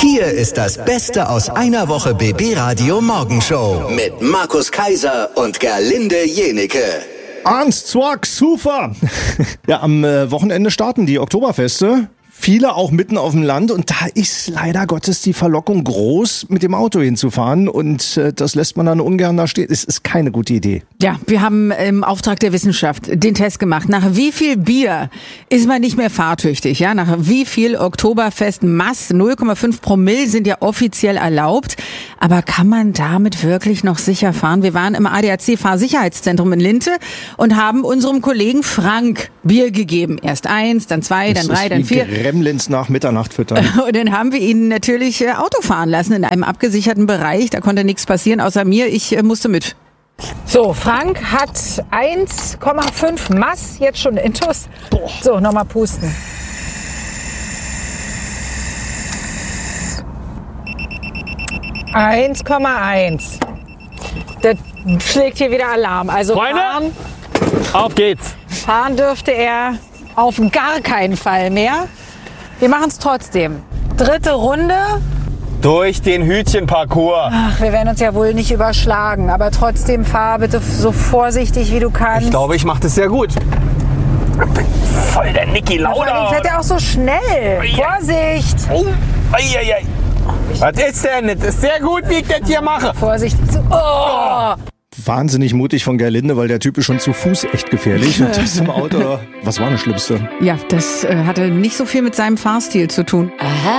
Hier ist das Beste aus einer Woche BB Radio Morgenshow mit Markus Kaiser und Gerlinde Jenecke. Eins, zwei, super. Ja, am Wochenende starten die Oktoberfeste. Viele auch mitten auf dem Land und da ist leider Gottes die Verlockung groß, mit dem Auto hinzufahren und das lässt man dann ungern da stehen. Es ist keine gute Idee. Ja, wir haben im Auftrag der Wissenschaft den Test gemacht. Nach wie viel Bier ist man nicht mehr fahrtüchtig? Ja, nach wie viel Oktoberfest Mass? 0,5 Promille sind ja offiziell erlaubt. Aber kann man damit wirklich noch sicher fahren? Wir waren im ADAC Fahrsicherheitszentrum in Linte und haben unserem Kollegen Frank Bier gegeben. Erst 1, dann 2, dann 3, dann 4. Gremlins nach Mitternacht füttern. Und dann haben wir ihn natürlich Auto fahren lassen in einem abgesicherten Bereich. Da konnte nichts passieren, außer mir. Ich musste mit. So, Frank hat 1,5 Mass, jetzt schon Intus. So, nochmal pusten. (1,1). Das schlägt hier wieder Alarm. Also Freunde, auf geht's. Fahren dürfte er auf gar keinen Fall mehr. Wir machen es trotzdem. 3. Runde. Durch den Hütchenparcours. Ach, wir werden uns ja wohl nicht überschlagen, aber trotzdem fahr bitte so vorsichtig wie du kannst. Ich glaube, ich mache das sehr gut. Ich bin voll der Niki Vor allem Lauda. fährt er auch so schnell. Vorsicht! Oh, ei. Was ist denn? Das ist sehr gut, wie ich das hier mache. Vorsicht! Oh. Wahnsinnig mutig von Gerlinde, weil der Typ ist schon zu Fuß echt gefährlich. Und das im Auto, was war das Schlimmste? Ja, das hatte nicht so viel mit seinem Fahrstil zu tun. Aha.